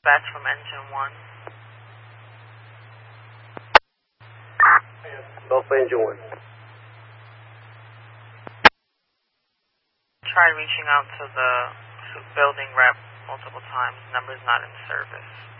That's from engine 1. Off engine 1. Tried reaching out to the building rep multiple times. Number's not in service.